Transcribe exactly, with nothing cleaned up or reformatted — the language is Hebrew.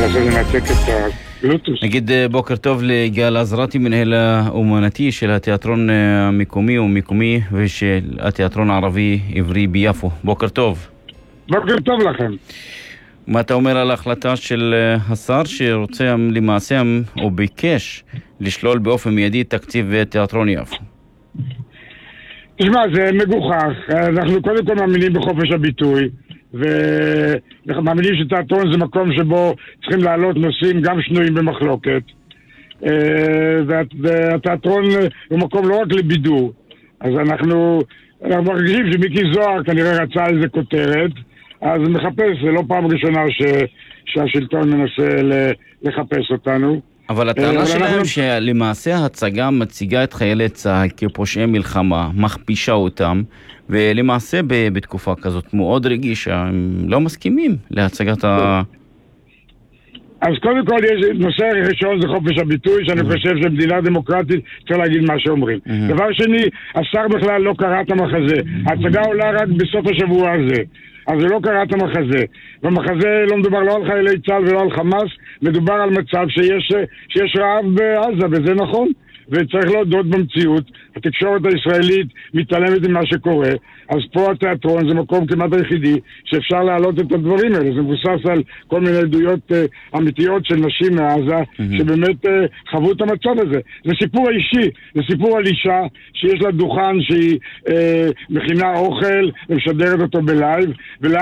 הזה לנתק את הבלוטוס. נגיד בוקר טוב לגל עזרתי, מנהל האומנתי של התיאטרון המקומי ומקומי ושל התיאטרון הערבי עברי ביפו. בוקר טוב. בוקר טוב לכם. מה אתה אומר על ההחלטה של השר שרוצה למעשה או ביקש לשלול באופן מיידי תקציב תיאטרון יפו? תשמע, זה מגוחך. אנחנו קודם כל מאמינים בחופש הביטוי, ומאמינים שתיאטרון זה מקום שבו צריכים להעלות נושאים גם שנויים במחלוקת. והתיאטרון הוא מקום לא רק לבידור. אז אנחנו, אנחנו מרגישים שמיקי זוהר כנראה רצה איזה כותרת, אז מחפש, זה לא פעם ראשונה ש, שהשלטון מנסה לחפש אותנו. אבל הטענה שלהם שלמעשה ההצגה מציגה את חיילי צה"ל כפושעי מלחמה, מכפישה אותם, ולמעשה בתקופה כזאת מאוד רגישה, הם לא מסכימים להצגת ה... אז קודם כל יש נושא ראשון זה חופש הביטוי, שאני חושב שמדינה דמוקרטית צריך להגיד מה שאומרים. דבר שני, השר בכלל לא קרא את המחזה. ההצגה עולה רק בסוף השבוע הזה. אז זה לא קרא את המחזה. במחזה לא מדובר לא על חיילי צה"ל ולא על חמאס, מדובר על מצב שיש, שיש רעב בעזה, וזה נכון. וצריך להודות במציאות, התקשורת הישראלית מתעלמת ממה שקורה, אז פה התיאטרון זה מקום כמעט היחידי שאפשר להעלות את הדברים האלה. זה מבוסס על כל מיני עדויות uh, אמיתיות של נשים מעזה, mm-hmm. שבאמת uh, חוו את המצב הזה. זה סיפור אישי, זה סיפור על אישה שיש לה דוכן שהיא uh, מכינה אוכל ומשדרת אותו בלייב,